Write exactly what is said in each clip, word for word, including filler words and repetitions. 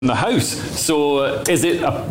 the House. So uh, is it a,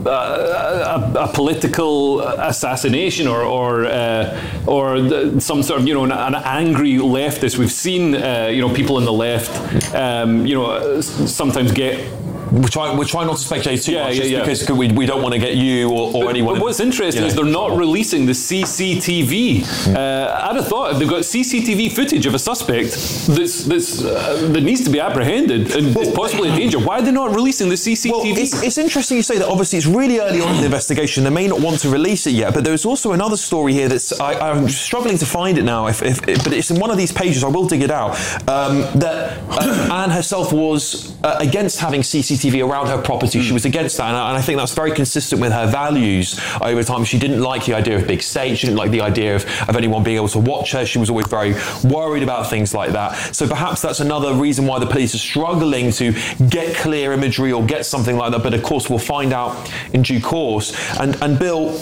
a, a, a political assassination or or, uh, or the, some sort of, you know, an, an angry leftist? We've seen, uh, you know, people in the left, um, you know, sometimes get... We're trying, we're trying not to speculate too yeah, much yeah, just yeah. because we, we don't want to get you or, or but, anyone... But what's interesting you know, is they're not releasing the C C T V. Mm. Uh, I'd have thought if they've got C C T V footage of a suspect that's, that's, uh, that needs to be apprehended and well, is possibly in danger, why are they not releasing the C C T V? Well, it's, it's interesting you say that. Obviously, it's really early on in the investigation. They may not want to release it yet, but there's also another story here that's... I, I'm struggling to find it now, if, if, if, but it's in one of these pages. I will dig it out. Um, that uh, Anne herself was uh, against having C C T V around her property. Mm. She was against that, and I, and I think that's very consistent with her values over time. She didn't like the idea of big stage. She didn't like the idea of, of anyone being able to watch her. She was always very worried about things like that. So perhaps that's another reason why the police are struggling to get clear imagery or get something like that. But of course, we'll find out in due course. And, and Bill,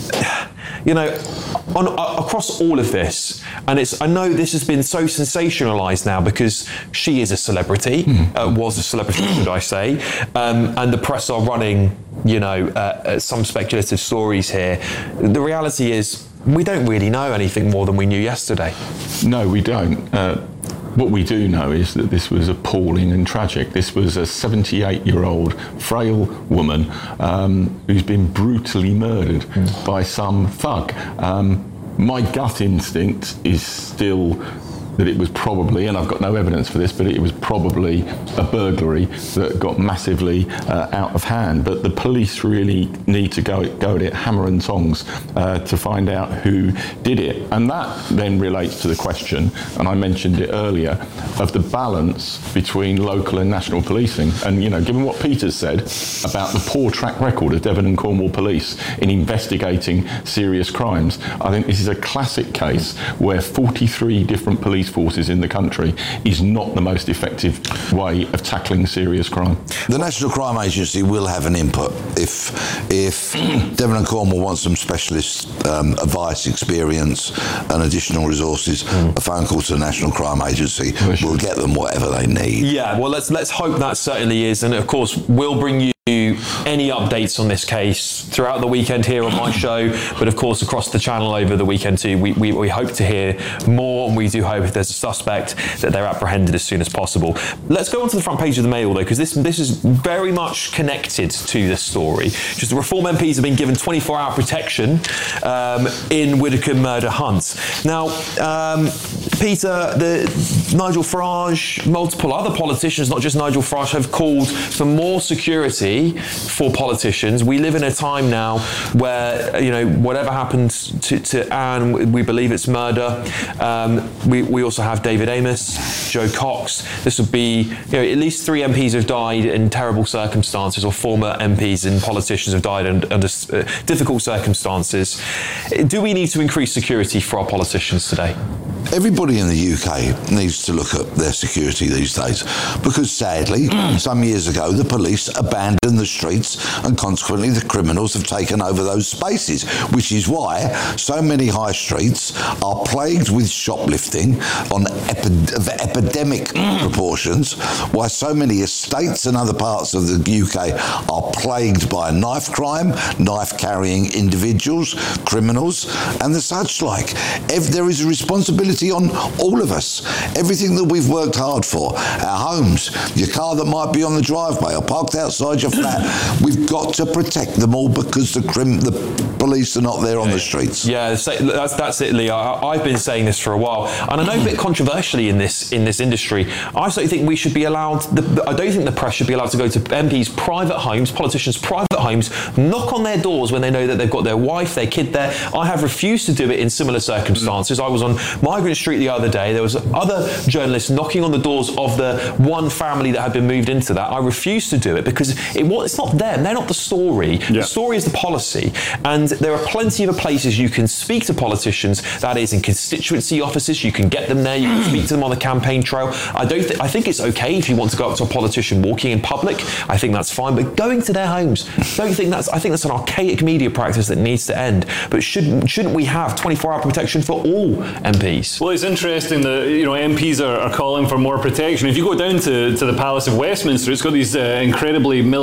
you know, on, uh, across all of this, and it's, I know this has been so sensationalised now because she is a celebrity, mm. uh, was a celebrity, should I say, um, and the press are running, you know, uh, some speculative stories here. The reality is, we don't really know anything more than we knew yesterday. No, we don't. Uh, What we do know is that this was appalling and tragic. This was a seventy-eight-year-old frail woman um, who's been brutally murdered mm. by some thug. Um, my gut instinct is still that it was probably, and I've got no evidence for this, but it was probably a burglary that got massively uh, out of hand. But the police really need to go, go at it hammer and tongs uh, to find out who did it. And that then relates to the question, and I mentioned it earlier, of the balance between local and national policing. And, you know, given what Peter's said about the poor track record of Devon and Cornwall police in investigating serious crimes, I think this is a classic case where forty-three different police forces in the country is not the most effective way of tackling serious crime. The National Crime Agency will have an input if if Devon and Cornwall want some specialist um, advice, experience and additional resources. Mm. A phone call to the National Crime Agency will get them whatever they need. Yeah, well, let's let's hope that certainly is, and of course we'll bring you any updates on this case throughout the weekend here on my show, but of course across the channel over the weekend too. We, we, we hope to hear more, and we do hope if there's a suspect that they're apprehended as soon as possible. Let's go on to the front page of the Mail though, because this this is very much connected to this story. Just the Reform M Ps have been given twenty-four hour protection um, in Widdicombe murder hunt. Now, um, Peter, the, Nigel Farage, multiple other politicians, not just Nigel Farage, have called for more security for politicians. We live in a time now where, you know, whatever happens to, to Anne, we believe it's murder. Um, we, we also have David Amess, Joe Cox. This would be, you know, at least three M Ps have died in terrible circumstances, or former M Ps and politicians have died under, under uh, difficult circumstances. Do we need to increase security for our politicians today? Everybody in the U K needs to look at their security these days, because sadly, some years ago, the police abandoned the streets and consequently the criminals have taken over those spaces, which is why so many high streets are plagued with shoplifting on epi- of epidemic proportions, why so many estates and other parts of the U K are plagued by knife crime, knife carrying individuals, criminals and the such like. If there is a responsibility on all of us, everything that we've worked hard for, our homes, your car that might be on the driveway or parked outside your flat, we've got to protect them all, because the crim- the police are not there on the streets. Yeah, that's that's it, Lee. I, I've been saying this for a while, and I know a bit controversially in this in this industry. I certainly think we should be allowed. The, I don't think the press should be allowed to go to M Ps' private homes, politicians' private homes, knock on their doors when they know that they've got their wife, their kid there. I have refused to do it in similar circumstances. I was on Migrant Street the other day. There was other journalists knocking on the doors of the one family that had been moved into that. I refused to do it because it was, it's not them. They're not the story. Yeah. The story is the policy. And there are plenty of places you can speak to politicians. That is in constituency offices. You can get them there. You can speak to them on the campaign trail. I don't. Th- I think it's okay if you want to go up to a politician walking in public. I think that's fine. But going to their homes, don't think that's. I think that's an archaic media practice that needs to end. But shouldn't shouldn't we have twenty-four hour protection for all M Ps? Well, it's interesting that, you know, M Ps are, are calling for more protection. If you go down to, to the Palace of Westminster, it's got these uh, incredibly military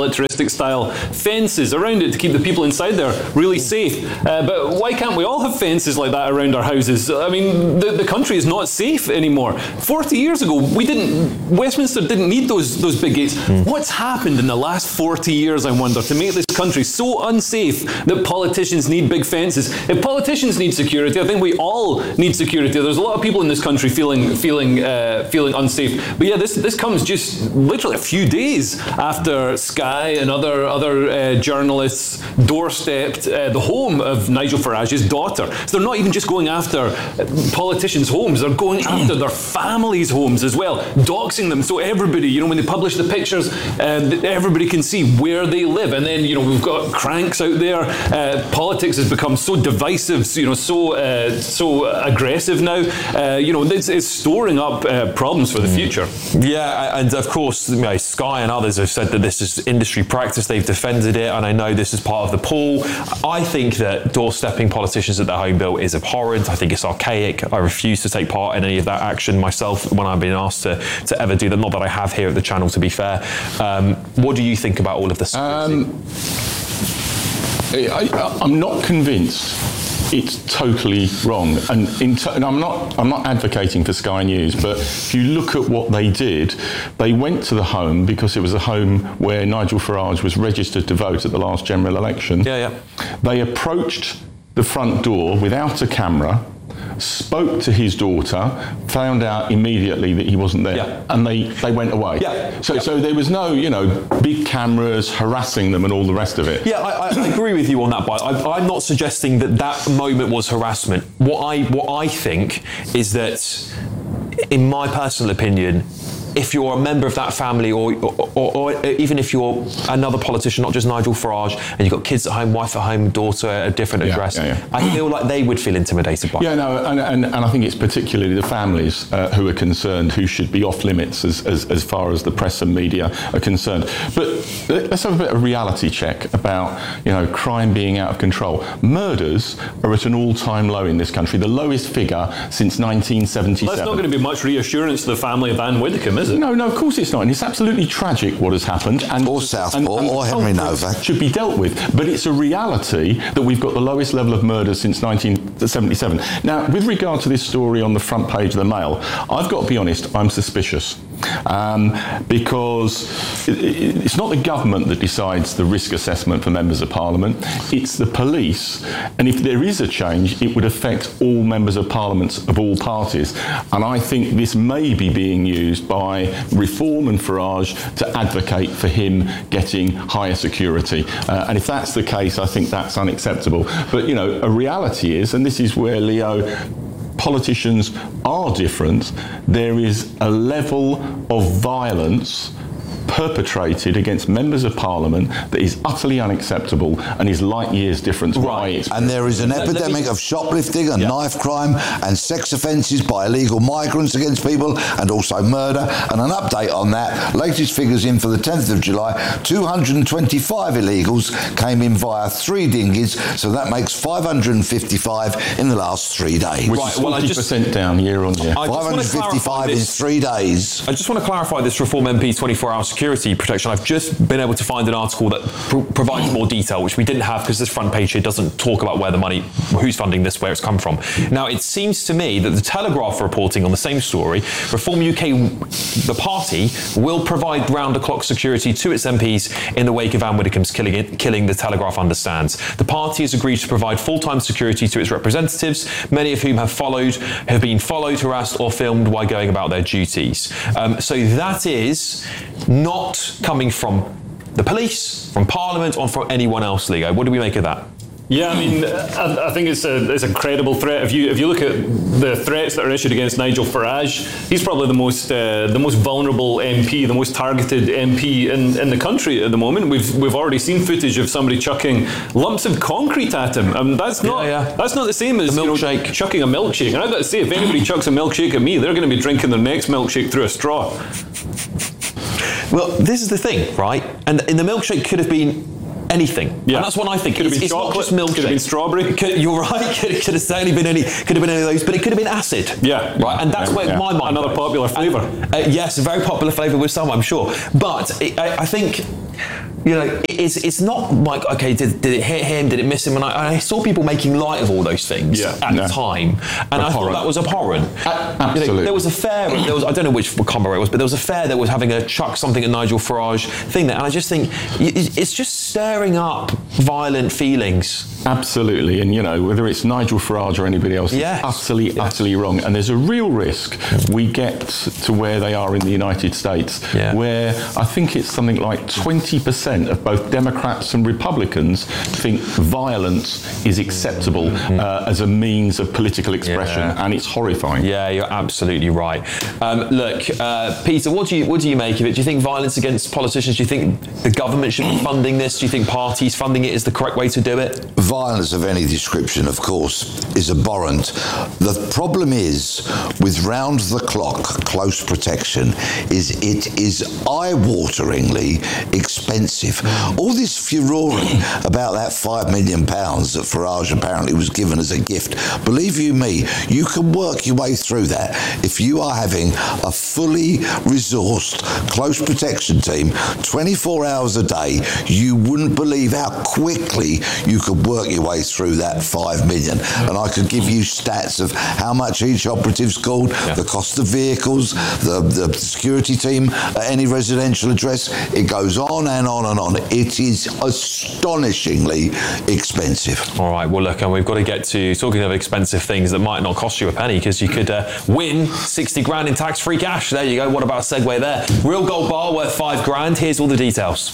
militaristic-style fences around it to keep the people inside there really safe. Uh, but why can't we all have fences like that around our houses? I mean, the, the country is not safe anymore. forty years ago, we didn't, Westminster didn't need those, those big gates. Mm. What's happened in the last forty years, I wonder, to make this country so unsafe that politicians need big fences? If politicians need security, I think we all need security. There's a lot of people in this country feeling feeling uh, feeling unsafe. But yeah, this this comes just literally a few days after Sky and other other uh, journalists doorstepped uh, the home of Nigel Farage's daughter. So they're not even just going after politicians' homes; they're going after their families' homes as well, doxing them. So everybody, you know, when they publish the pictures, uh, everybody can see where they live. And then, you know, we've got cranks out there. Uh, politics has become so divisive, you know, so uh, so aggressive now. Uh, you know, it's, it's storing up uh, problems for the future. Yeah, and of course, you know, Sky and others have said that this is industry practice. They've defended it, and I know this is part of the pool. I think that doorstepping politicians at their home bill is abhorrent. I think it's archaic. I refuse to take part in any of that action myself when I've been asked to, to ever do that. Not that I have here at the channel, to be fair. Um, what do you think about all of this? Um, I, I'm not convinced it's totally wrong, and, in t- and I'm not. I'm not advocating for Sky News, but if you look at what they did, they went to the home because it was a home where Nigel Farage was registered to vote at the last general election. Yeah, yeah. They approached the front door without a camera, spoke to his daughter, found out immediately that he wasn't there, yeah. and they, they went away. Yeah. So yeah. so there was no, you know, big cameras harassing them and all the rest of it. Yeah, I, I agree with you on that, but I, I'm not suggesting that that moment was harassment. What I what I think is that, in my personal opinion, if you're a member of that family, or, or, or, or even if you're another politician, not just Nigel Farage, and you've got kids at home, wife at home, daughter at a different yeah, address, yeah, yeah. I feel like they would feel intimidated by it. Yeah, no, and, and, and I think it's particularly the families uh, who are concerned, who should be off limits as, as, as far as the press and media are concerned. But let's have a bit of reality check about, you know, crime being out of control. Murders are at an all-time low in this country, the lowest figure since nineteen seventy-seven. That's not going to be much reassurance to the family of Anne Widdecombe, is it? No, no, of course it's not. And it's absolutely tragic what has happened. And, or Southport, and, and or Henry Novak. Should be dealt with. But it's a reality that we've got the lowest level of murders since nineteen seventy-seven. Now, with regard to this story on the front page of the Mail, I've got to be honest, I'm suspicious. Um, because it, it, it's not the government that decides the risk assessment for members of Parliament, it's the police, and if there is a change, it would affect all members of Parliament of all parties, and I think this may be being used by Reform and Farage to advocate for him getting higher security, uh, and if that's the case, I think that's unacceptable. But, you know, a reality is, and this is where Leo, politicians are different, there is a level of violence perpetrated against members of Parliament that is utterly unacceptable and is light years different to what I expect. And there is an epidemic of shoplifting and yeah. knife crime and sex offences by illegal migrants against people, and also murder. And an update on that, latest figures in for the tenth of July, two hundred twenty-five illegals came in via three dinghies, so that makes five hundred fifty-five in the last three days. Which right, is forty percent well, down year on year. five hundred fifty-five in three days. I just want to clarify this Reform M P twenty-four hour security protection. I've just been able to find an article that pr- provides more detail, which we didn't have because this front page here doesn't talk about where the money, who's funding this, where it's come from. Now, it seems to me that the Telegraph are reporting on the same story. Reform U K, the party, will provide round-the-clock security to its M Ps in the wake of Anne Widdecombe's killing, killing, the Telegraph understands. The party has agreed to provide full-time security to its representatives, many of whom have followed, have been followed, harassed, or filmed while going about their duties. Um, so that is not coming from the police, from Parliament, or from anyone else, Leo. What do we make of that? Yeah, I mean, I, I think it's a it's a credible threat. If you if you look at the threats that are issued against Nigel Farage, he's probably the most uh, the most vulnerable M P, the most targeted M P in, in the country at the moment. We've we've already seen footage of somebody chucking lumps of concrete at him. I mean, that's not yeah, yeah. that's not the same as, you know, chucking a milkshake. And I've got to say, if anybody chucks a milkshake at me, they're going to be drinking their next milkshake through a straw. Well, this is the thing, right? And, and the milkshake could have been anything. Yeah. And that's what I think. Could have been it's chocolate, not just milkshake. Could have been strawberry. Could, you're right. Could, could have certainly been any. Could have been any of those. But it could have been acid. Yeah. Right. And that's yeah, where yeah. my mind. Another goes. popular flavour. Uh, yes, a very popular flavour with some, I'm sure. But it, I, I think you know, it's it's not like, okay, did, did it hit him? Did it miss him? And I, I saw people making light of all those things Yeah, at no. the time, and I thought that was abhorrent. A- absolutely. You know, there was a fair, there was, I don't know which combo it was, but there was a fair that was having a chuck something at Nigel Farage thing there, and I just think it's just stirring up violent feelings. Absolutely, and you know, whether it's Nigel Farage or anybody else, Yes. it's utterly, Yes. utterly wrong. And there's a real risk we get to where they are in the United States, Yeah. where I think it's something like twenty percent of both Democrats and Republicans think violence is acceptable uh, as a means of political expression, Yeah. and it's horrifying. Yeah, you're absolutely right. Um, look, uh, Peter, what do you what do you make of it? Do you think violence against politicians? Do you think the government should be funding this? Do you think parties funding it is the correct way to do it? Violence of any description, of course, is abhorrent. The problem is, with round-the-clock close protection, is it is eye-wateringly expensive. All this furore about that five million pounds that Farage apparently was given as a gift, believe you me, you can work your way through that. If you are having a fully resourced close protection team, twenty-four hours a day, you wouldn't believe how quickly you could work your way through that five million. And I could give you stats of how much each operative's called, Yeah. the cost of vehicles, the, the security team at any residential address. It goes on and on and on. It is astonishingly expensive. All right, well, look, and we've got to get to talking of expensive things that might not cost you a penny, because you could uh, win sixty grand in tax-free cash. There you go. What about a segue there? Real gold bar worth five grand. Here's all the details.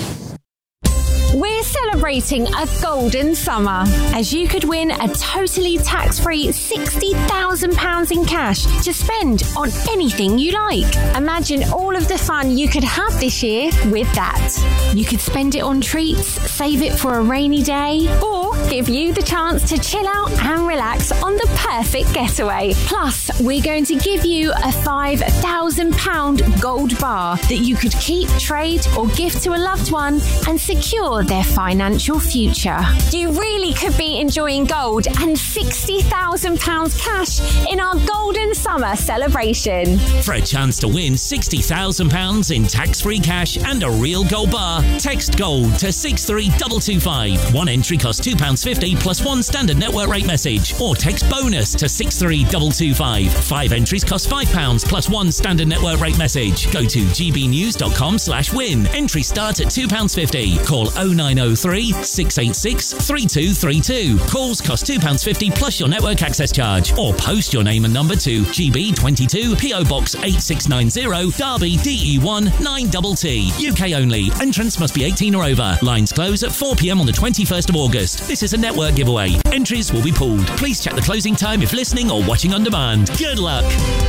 We're celebrating a golden summer, as you could win a totally tax-free sixty thousand pounds in cash to spend on anything you like. Imagine all of the fun you could have this year with that. You could spend it on treats, save it for a rainy day, or give you the chance to chill out and relax on the perfect getaway. Plus, we're going to give you a five thousand pounds gold bar that you could keep, trade, or gift to a loved one and secure their financial future. You really could be enjoying gold and sixty thousand pounds cash in our golden summer celebration. For a chance to win sixty thousand pounds in tax-free cash and a real gold bar, text GOLD to six three two two five. One entry costs two pounds fifty plus one standard network rate message, or text BONUS to six three two two five. Five entries cost five pounds plus one standard network rate message. Go to gbnews.com slash win. Entry start at two pounds fifty. Call oh nine oh three, six eight six, three two three two. Calls cost two pounds fifty plus your network access charge, or post your name and number to G B twenty-two, P O Box eight six nine zero, Derby, D E one nine T T. U K only. Entrance must be eighteen or over. Lines close at four p m on the twenty-first of August. This is a network giveaway. Entries will be pooled. Please check the closing time if listening or watching on demand. Good luck.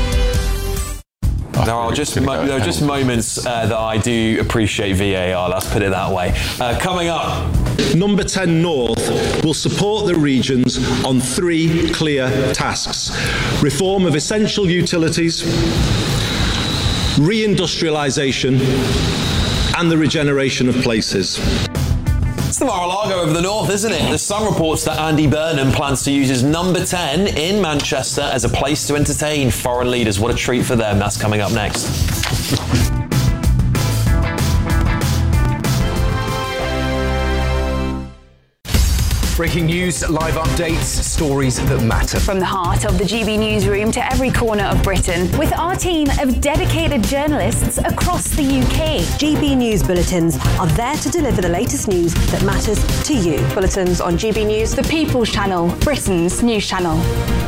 There are just mo- there are just moments uh, that I do appreciate V A R. Let's put it that way. Uh, coming up. Number ten North will support the regions on three clear tasks: reform of essential utilities, reindustrialisation, and the regeneration of places. It's the Mar-a-Lago over the north, isn't it? The Sun reports that Andy Burnham plans to use his number ten in Manchester as a place to entertain foreign leaders. What a treat for them. That's coming up next. Breaking news, live updates, stories that matter. From the heart of the G B newsroom to every corner of Britain, with our team of dedicated journalists across the U K. G B News Bulletins are there to deliver the latest news that matters to you. Bulletins on G B News, the People's Channel, Britain's news channel.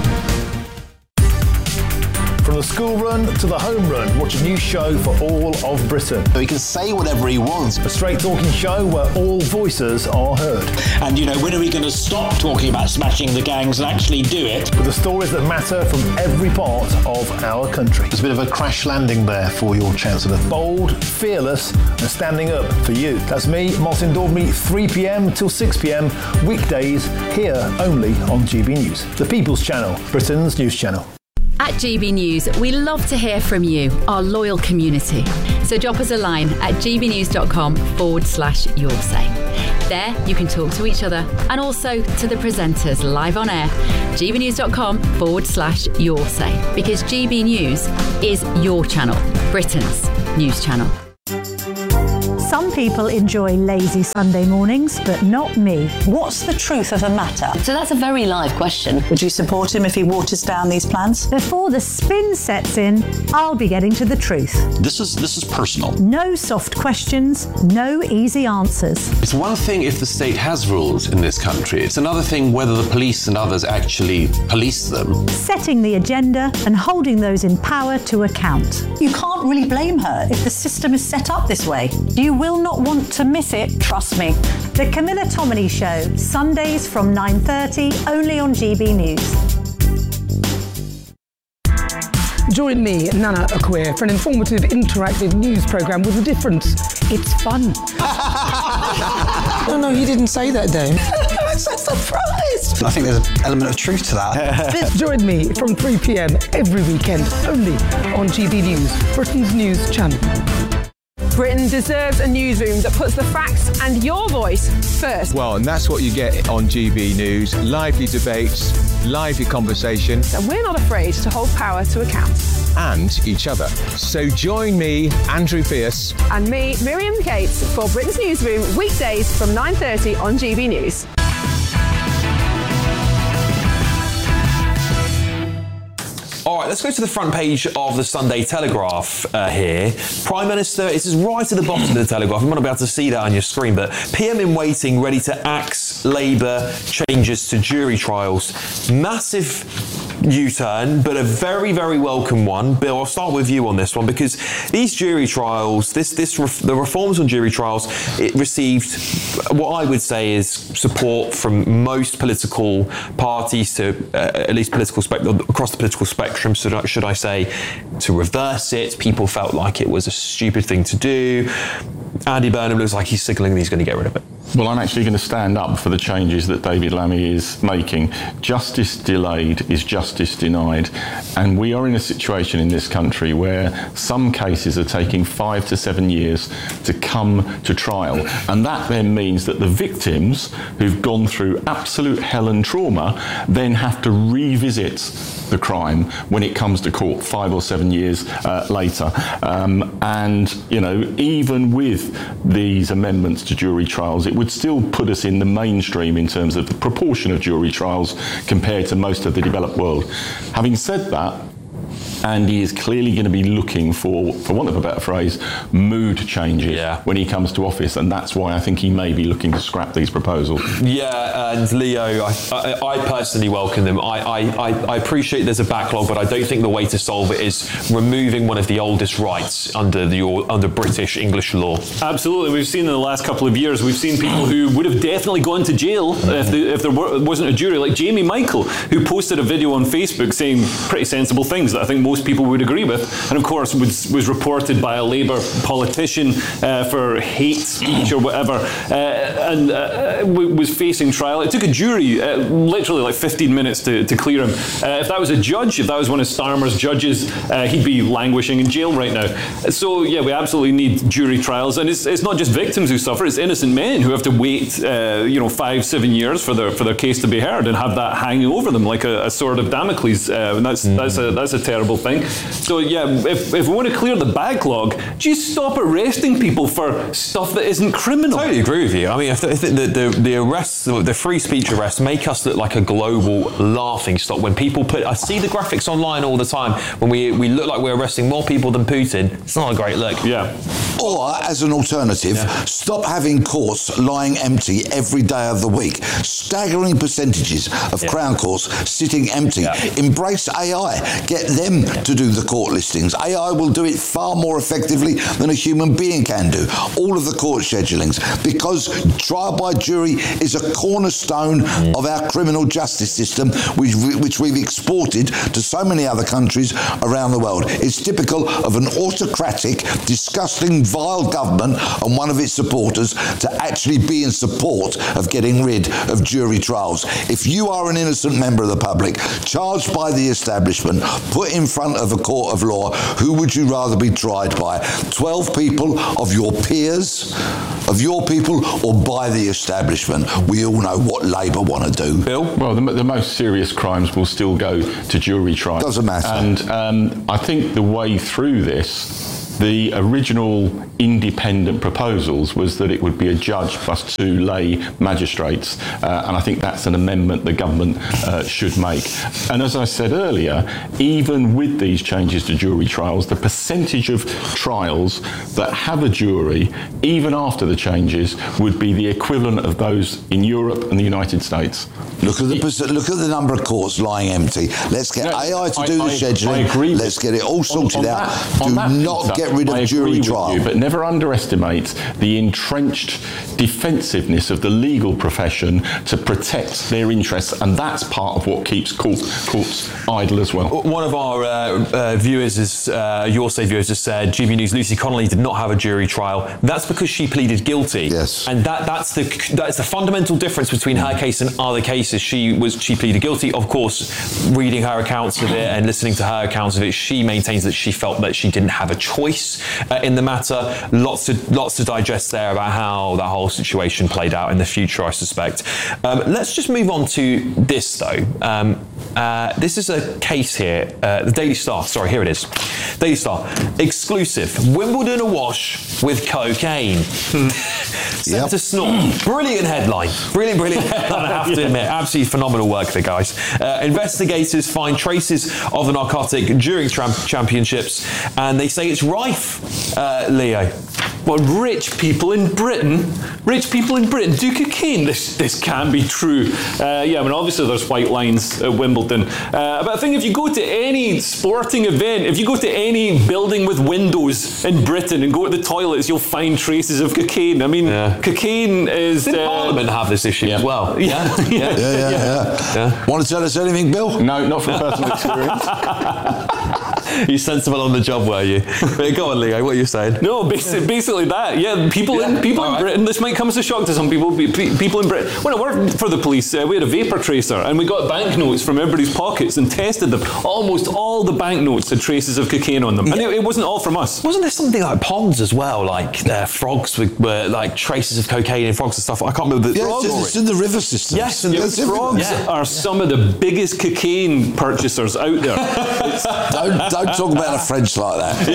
From the school run to the home run, watch a new show for all of Britain. So he can say whatever he wants. A straight talking show where all voices are heard. And, you know, when are we going to stop talking about smashing the gangs and actually do it? With the stories that matter from every part of our country. There's a bit of a crash landing there for your Chancellor. Bold, fearless, and standing up for you. That's me, Martin Daubney, three p m till six p m, weekdays, here only on G B News. The People's Channel, Britain's news channel. At G B News, we love to hear from you, our loyal community. So drop us a line at gbnews.com forward slash your say. There, you can talk to each other and also to the presenters live on air. gbnews.com forward slash your say. Because G B News is your channel, Britain's news channel. Some people enjoy lazy Sunday mornings, but not me. What's the truth of the matter? So that's a very live question. Would you support him if he waters down these plans? Before the spin sets in, I'll be getting to the truth. This is this is personal. No soft questions, no easy answers. It's one thing if the state has rules in this country. It's another thing whether the police and others actually police them. Setting the agenda and holding those in power to account. You can't really blame her if the system is set up this way. You will not want to miss it, trust me. The Camilla Tominey Show, Sundays from nine thirty, only on G B News. Join me, Nana Akwe, for an informative, interactive news programme with a difference. It's fun. No, no, you didn't say that, Dave. I'm so surprised. I think there's an element of truth to that. Join me from three p.m. every weekend, only on G B News, Britain's news channel. Britain deserves a newsroom that puts the facts and your voice first. Well, and that's what you get on G B News. Lively debates, lively conversation. And we're not afraid to hold power to account. And each other. So join me, Andrew Pierce. And me, Miriam Cates, for Britain's Newsroom, weekdays from nine thirty on G B News. All right, let's go to the front page of the Sunday Telegraph uh, here. Prime Minister, this is right at the bottom of the Telegraph. I'm not about to see that on your screen, but P M in waiting, ready to axe Labour changes to jury trials. Massive U-turn, but a very, very welcome one. Bill, I'll start with you on this one, because these jury trials, this, this, ref, the reforms on jury trials, it received what I would say is support from most political parties, to uh, at least political spectrum, across the political spectrum, should I, should I say, to reverse it. People felt like it was a stupid thing to do. Andy Burnham looks like he's signalling that he's going to get rid of it. Well, I'm actually going to stand up for the changes that David Lammy is making. Justice delayed is justice denied. And we are in a situation in this country where some cases are taking five to seven years to come to trial. And that then means that the victims who've gone through absolute hell and trauma then have to revisit the crime when it comes to court five or seven years uh, later. Um, and, you know, even with these amendments to jury trials, it would still put us in the mainstream in terms of the proportion of jury trials compared to most of the developed world. Having said that, Andy is clearly going to be looking for, for want of a better phrase, mood changes yeah. when he comes to office, and that's why I think he may be looking to scrap these proposals. Yeah, and Leo, I, I, I personally welcome them. I, I, I appreciate there's a backlog, but I don't think the way to solve it is removing one of the oldest rights under the under British English law. Absolutely. We've seen in the last couple of years, we've seen people who would have definitely gone to jail if, the, if there were, wasn't a jury, like Jamie Michael, who posted a video on Facebook saying pretty sensible things that I think most people would agree with, and of course was, was reported by a Labour politician uh, for hate speech or whatever, uh, and uh, was facing trial. It took a jury uh, literally like fifteen minutes to, to clear him. Uh, if that was a judge, if that was one of Starmer's judges, uh, he'd be languishing in jail right now. So yeah, we absolutely need jury trials, and it's, it's not just victims who suffer, it's innocent men who have to wait uh, you know, five, seven years for their for their case to be heard and have that hanging over them like a, a sword of Damocles. Uh, and that's, mm. that's, a, that's a terrible thing. So yeah, if, if we want to clear the backlog, just stop arresting people for stuff that isn't criminal. I totally agree with you. I mean, if the, the, the, the arrests, the free speech arrests make us look like a global laughing stock. When people put, I see the graphics online all the time, when we, we look like we're arresting more people than Putin, it's not a great look. Yeah. Or, as an alternative, yeah. stop having courts lying empty every day of the week. Staggering percentages of yeah. Crown courts sitting empty. Yeah. Embrace A I. Get them yeah. to do the court listings. A I will do it far more effectively than a human being can do. All of the court schedulings. Because trial by jury is a cornerstone mm. of our criminal justice system, which, which we've exported to so many other countries around the world. It's typical of an autocratic, disgusting, vile government and one of its supporters to actually be in support of getting rid of jury trials. If you are an innocent member of the public, charged by the establishment, put in front of a court of law, who would you rather be tried by? twelve people of your peers, of your people, or by the establishment? We all know what Labour want to do. Bill? Well, the, the most serious crimes will still go to jury trial. Doesn't matter. And um, I think the way through this the original independent proposals was that it would be a judge plus two lay magistrates, uh, and I think that's an amendment the government uh, should make. And as I said earlier, even with these changes to jury trials, the percentage of trials that have a jury, even after the changes, would be the equivalent of those in Europe and the United States. Look at the perc- look at the number of courts lying empty. Let's get No, A I to I- do the I- scheduling. I agree with- Let's get it all sorted on, on out. That, do on that, not Peter, get rid of I jury agree with trial. you, but never underestimate the entrenched defensiveness of the legal profession to protect their interests, and that's part of what keeps court, courts idle as well. One of our uh, uh, viewers, is, uh, Your Say viewers, just said G B News Lucy Connolly did not have a jury trial. That's because she pleaded guilty. Yes. And that, that's the that's the fundamental difference between her case and other cases. She was she pleaded guilty. Of course, reading her accounts of it and listening to her accounts of it, she maintains that she felt that she didn't have a choice uh, in the matter. Lots to lots to digest there about how that whole situation played out in the future, I suspect. Um, let's just move on to this though. Um, uh, this is a case here. Uh, the Daily Star. Sorry, here it is. Daily Star exclusive. Wimbledon awash with cocaine. Sent Yep. to snort. Brilliant headline. Brilliant, brilliant headline, I have to admit. Absolutely phenomenal work there, guys. Uh, investigators find traces of the narcotic during tram- championships, and they say it's rife, uh, Leo. Well, rich people in Britain, rich people in Britain do cocaine. This this can't be true. Uh, yeah, I mean, obviously there's white lines at Wimbledon. Uh, but I think if you go to any sporting event, if you go to any building with windows in Britain and go to the toilets, you'll find traces of cocaine. I mean, Yeah. cocaine is... Did uh, Parliament have this issue as well? Yeah. Yeah. Yeah, yeah, yeah. Yeah. Want to tell us anything, Bill? No, not from personal experience. You sensible on the job, were you? But go on, Leo. What are you saying? No, basically, basically that. Yeah, people in people in All right. Britain. This might come as a shock to some people. pe- pe- People in Britain. When I worked for the police, uh, we had a vapor tracer, and we got banknotes from everybody's pockets and tested them. Almost all the banknotes had traces of cocaine on them, and it, it wasn't all from us. Wasn't there something like ponds as well, like uh, frogs with were like traces of cocaine in frogs and stuff? I can't remember the Yeah, frogs. it's, it's in the river system. Yes, and the It's Frogs Yeah. are some of the biggest cocaine purchasers out there. It's, Don't, don't talk about a French like that.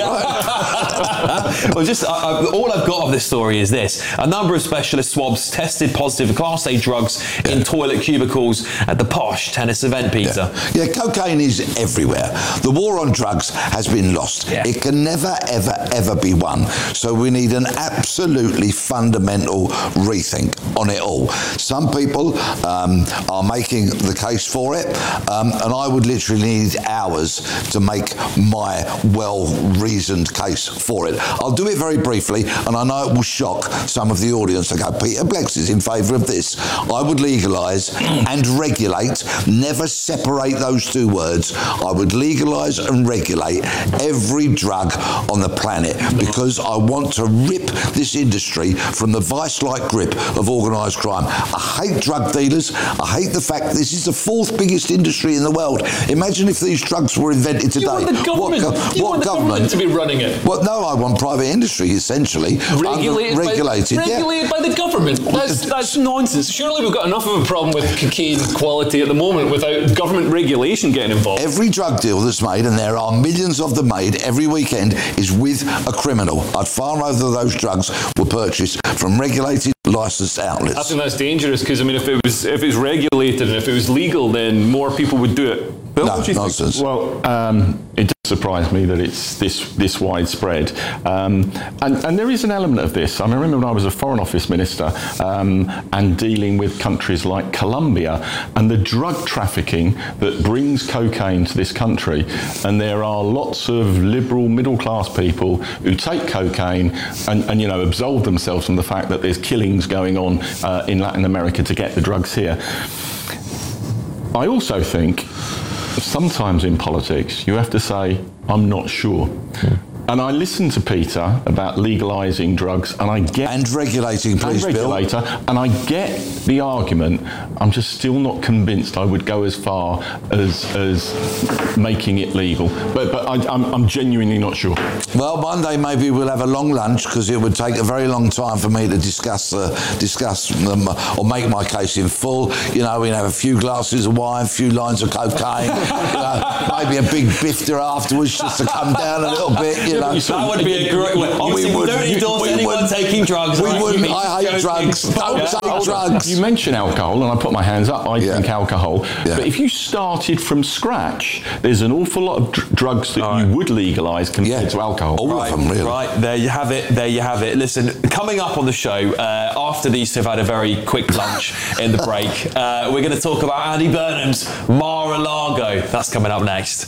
Well, just uh, uh, all I've got of this story is this: a number of specialist swabs tested positive for Class A drugs in toilet cubicles at the posh tennis event, Peter. Yeah. yeah, cocaine is everywhere. The war on drugs has been lost. Yeah. It can never, ever, ever be won. So we need an absolutely fundamental rethink on it all. Some people um, are making the case for it, um, and I would literally need hours to make my well-reasoned case for it. I'll do it very briefly, and I know it will shock some of the audience. I go, Peter Blex is in favour of this. I would legalise and regulate, never separate those two words. I would legalise and regulate every drug on the planet because I want to rip this industry from the vice-like grip of organised crime. I hate drug dealers. I hate the fact that this is the fourth biggest industry in the world. Imagine if these drugs were invented today. you want the government, What, you what want the government? government to be running it. Well, no, I want private industry, essentially. Regulated, Under- regulated, by, yeah. regulated by the government. That's, that's nonsense. Surely we've got enough of a problem with cocaine quality at the moment without government regulation getting involved. Every drug deal that's made, and there are millions of them made every weekend, is with a criminal. I'd far rather those drugs were purchased from regulated, licensed outlets. I think that's dangerous because I mean, if it was if it's regulated and if it was legal, then more people would do it. Bill, No, what do you think? nonsense. Well, um, it does surprise me that it's this this widespread, um, and, and there is an element of this. I remember when I was a Foreign Office Minister um, and dealing with countries like Colombia and the drug trafficking that brings cocaine to this country, and there are lots of liberal middle class people who take cocaine and, and you know absolve themselves from the fact that there's killings going on uh, in Latin America to get the drugs here. I also think sometimes in politics, you have to say, I'm not sure. Mm. And I listen to Peter about legalising drugs, and I get... And regulating, please, and Bill. regulator, and I get the argument. I'm just still not convinced I would go as far as as making it legal. But but I, I'm, I'm genuinely not sure. Well, Monday maybe we'll have a long lunch because it would take a very long time for me to discuss uh, discuss them or make my case in full. You know, we'd have a few glasses of wine, a few lines of cocaine, you know, maybe a big bifter afterwards just to come down a little bit. You know, that would be a great way. Obviously, we, we don't endorse anyone taking drugs. We right? wouldn't. I hate drugs. Don't yeah. take drugs. You mention alcohol, and I put my hands up. I Yeah. drink alcohol. Yeah. But if you started from scratch, there's an awful lot of dr- drugs that right. you would legalise compared Yeah. to alcohol. All Right, of them, really. right, there you have it, there you have it. Listen, coming up on the show, uh, after these two have had a very quick lunch in the break, uh, we're going to talk about Andy Burnham's Mar-a-Lago. That's coming up next.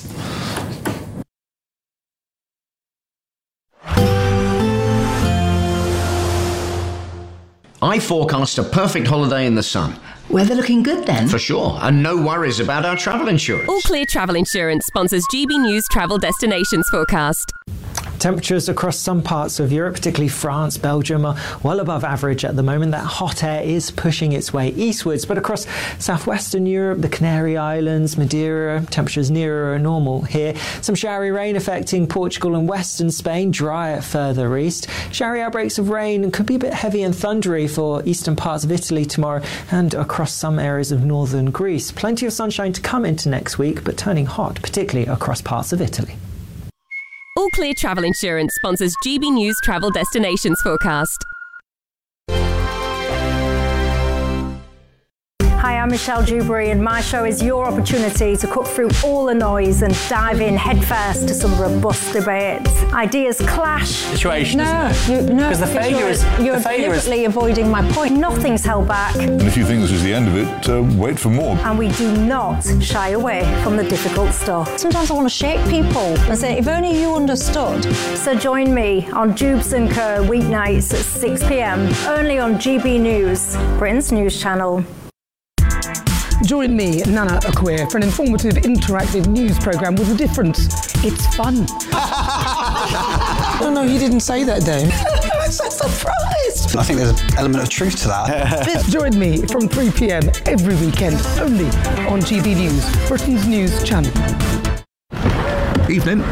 I forecast a perfect holiday in the sun. Weather looking good then? For sure, and no worries about our travel insurance. All Clear Travel Insurance sponsors G B News Travel Destinations Forecast. Temperatures across some parts of Europe, particularly France, Belgium, are well above average at the moment. That hot air is pushing its way eastwards, but across southwestern Europe, the Canary Islands, Madeira, temperatures nearer normal here. Some showery rain affecting Portugal and western Spain, drier further east. Showery outbreaks of rain could be a bit heavy and thundery for eastern parts of Italy tomorrow and across some areas of northern Greece. Plenty of sunshine to come into next week, but turning hot, particularly across parts of Italy. All Clear Travel Insurance sponsors G B News Travel Destinations Forecast. Hi, I'm Michelle Dewberry, and my show is your opportunity to cut through all the noise and dive in headfirst to some robust debates. Ideas clash. Situation, no, isn't it? You, no, Because the failure you're, is- you're the failure is- deliberately avoiding my point. Nothing's held back, And if you think this is the end of it, uh, wait for more. and we do not shy away from the difficult stuff. Sometimes I want to shake people and say, if only you understood. So join me on Jubes and Co weeknights at six p m only on G B News, Britain's news channel. Join me, Nana Akwe, for an informative, interactive news programme with a difference. It's fun. No, no, he didn't say that, Dave. I'm so surprised. I think there's an element of truth to that. Join me from three p m every weekend, only on G B News, Britain's news channel. Evening.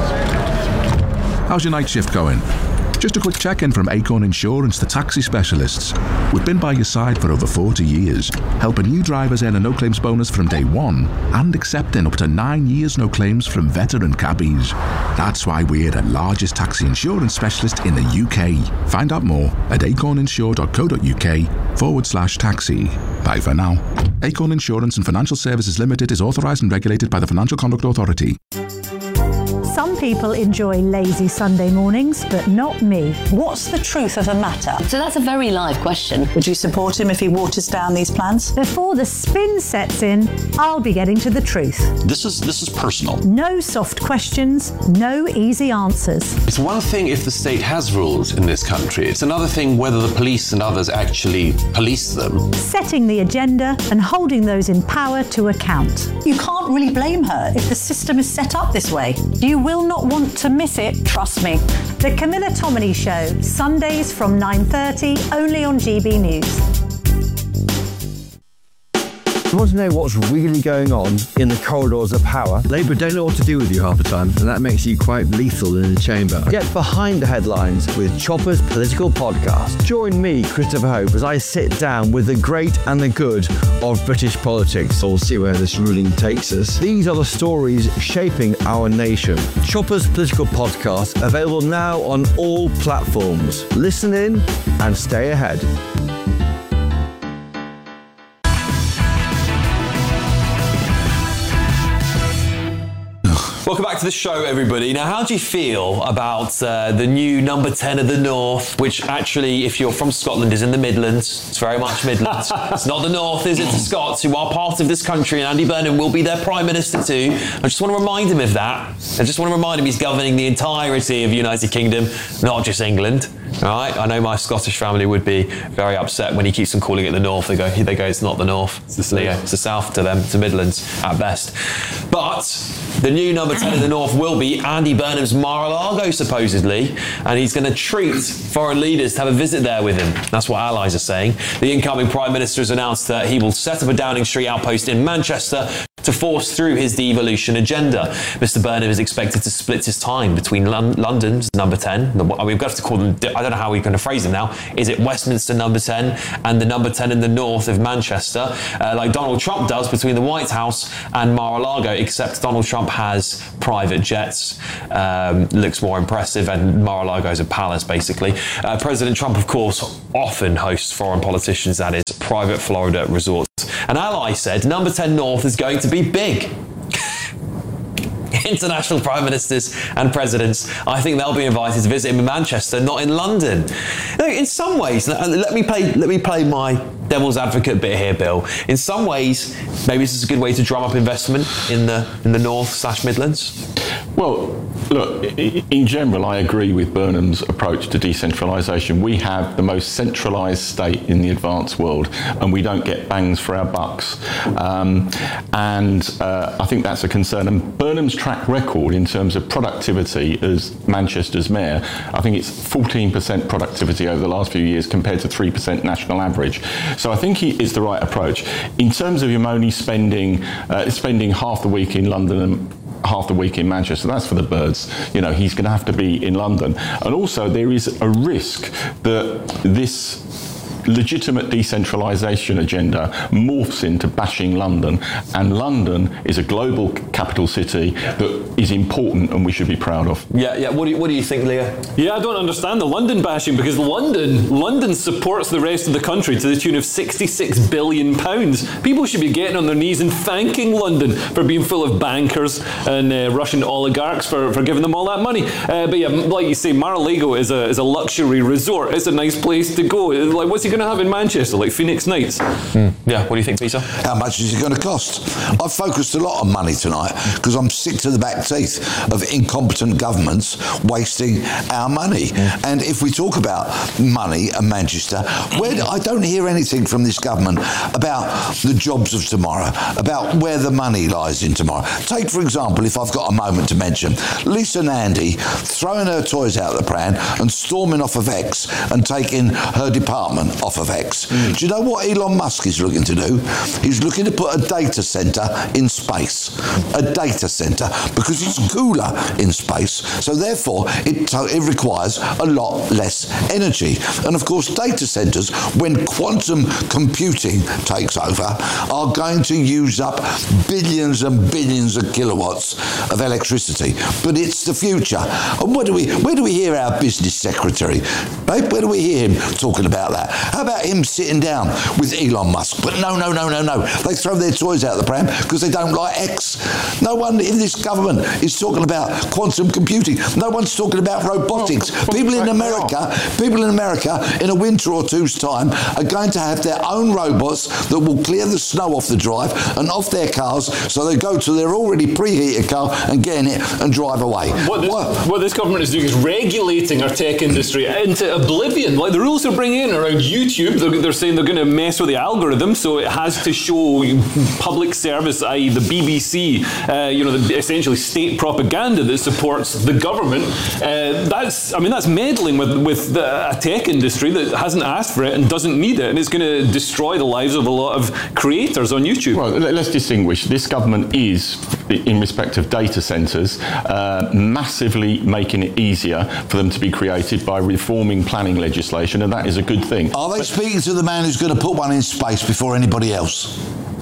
How's your night shift going? Just a quick check-in from Acorn Insurance, the taxi specialists. We've been by your side for over forty years, helping you drivers earn a no-claims bonus from day one and accepting up to nine years no claims from veteran cabbies. That's why we're the largest taxi insurance specialist in the U K. Find out more at acorninsure.co.uk forward slash taxi. Bye for now. Acorn Insurance and Financial Services Limited is authorised and regulated by the Financial Conduct Authority. Some people enjoy lazy Sunday mornings, but not me. What's the truth of the matter? So that's a very live question. Would you support him if he waters down these plans? Before the spin sets in, I'll be getting to the truth. This is this is personal. No soft questions, no easy answers. It's one thing if the state has rules in this country. It's another thing whether the police and others actually police them. Setting the agenda and holding those in power to account. You can't really blame her if the system is set up this way. You will not want to miss it, trust me. The Camilla Tominey Show, Sundays from nine thirty, only on G B News. You want to know what's really going on in the corridors of power? Labour don't know what to do with you half the time, and that makes you quite lethal in the chamber. Get behind the headlines with Chopper's Political Podcast. Join me, Christopher Hope, as I sit down with the great and the good of British politics. We'll see where this ruling takes us. These are the stories shaping our nation. Chopper's Political Podcast, available now on all platforms. Listen in and stay ahead. Welcome back to the show, everybody. Now, how do you feel about uh, the new number ten of the North, which actually, if you're from Scotland, is in the Midlands? It's very much Midlands. It's not the North, is it? It's the Scots, who are part of this country, and Andy Burnham will be their Prime Minister too. I just want to remind him of that. I just want to remind him he's governing the entirety of the United Kingdom, not just England. All right? I know my Scottish family would be very upset when he keeps on calling it the North. They go, they go, it's not the North. It's the South. It's the South to them. It's the Midlands at best. But the new number ten in the North will be Andy Burnham's Mar-a-Lago, supposedly, and he's going to treat foreign leaders to have a visit there with him. That's what allies are saying. The incoming Prime Minister has announced that he will set up a Downing Street outpost in Manchester to force through his devolution agenda. Mister Burnham is expected to split his time between Lon- London's number ten, the, we've got to call them, I don't know how we're going to phrase them now, is it Westminster number ten and the number ten in the north of Manchester, uh, like Donald Trump does between the White House and Mar-a-Lago, except Donald Trump has private jets, um, looks more impressive, and Mar-a-Lago is a palace, basically. Uh, President Trump, of course, often hosts foreign politicians at his private Florida resorts. An ally said number ten North is going to be big. International prime ministers and presidents, I think they'll be invited to visit him in Manchester, not in London. Now, in some ways, let me play let me play my devil's advocate bit here, Bill. In some ways, maybe this is a good way to drum up investment in the in the North slash Midlands. Well, look, in general, I agree with Burnham's approach to decentralisation. We have the most centralised state in the advanced world, and we don't get bangs for our bucks. Um, and uh, I think that's a concern. And Burnham's track record in terms of productivity as Manchester's mayor, I think it's fourteen percent productivity over the last few years compared to three percent national average. So I think he is the right approach. In terms of him only spending, uh, spending half the week in London and half the week in Manchester, that's for the birds. You know, he's going to have to be in London. And also there is a risk that this legitimate decentralisation agenda morphs into bashing London, and London is a global capital city that is important and we should be proud of. Yeah, yeah. What do you, what do you think, Leo? Yeah, I don't understand the London bashing, because London, London supports the rest of the country to the tune of sixty-six billion pounds. People should be getting on their knees and thanking London for being full of bankers and uh, Russian oligarchs for, for giving them all that money. Uh, but yeah, like you say, Mar-a-Lago is a is a luxury resort. It's a nice place to go. Like, what's he going to have in Manchester, like Phoenix Nights? Mm. Yeah, what do you think, Peter? How much is it going to cost? I've focused a lot on money tonight because I'm sick to the back teeth of incompetent governments wasting our money. Mm. And if we talk about money and Manchester, where I don't hear anything from this government about the jobs of tomorrow, about where the money lies in tomorrow. Take, for example, if I've got a moment to mention, Lisa Nandy throwing her toys out the pram and storming off of X and taking her department off of X. Mm. Do you know what Elon Musk is looking to do? He's looking to put a data centre in space. A data centre, because it's cooler in space, so therefore it, it requires a lot less energy. And of course, data centres, when quantum computing takes over, are going to use up billions and billions of kilowatts of electricity. But it's the future. And where do we, where do we hear our business secretary? Right? Where do we hear him talking about that? How about him sitting down with Elon Musk? But no, no, no, no, no. They throw their toys out the pram because they don't like X. No one in this government is talking about quantum computing. No one's talking about robotics. Well, people in America, people in America, in a winter or two's time, are going to have their own robots that will clear the snow off the drive and off their cars, so they go to their already preheated car and get in it and drive away. What this, what? what this government is doing is regulating our tech industry into oblivion. Like the rules they're bringing in around YouTube, they're, they're saying they're going to mess with the algorithm, so it has to show public service, that is the B B C, uh, you know, the, essentially state propaganda that supports the government. Uh, that's, I mean, that's meddling with, with the, a tech industry that hasn't asked for it and doesn't need it, and it's going to destroy the lives of a lot of creators on YouTube. Well, let's distinguish. This government is, in respect of data centres, uh, massively making it easier for them to be created by reforming planning legislation, and that is a good thing. Are they but, speaking to the man who's going to put one in space before anybody else?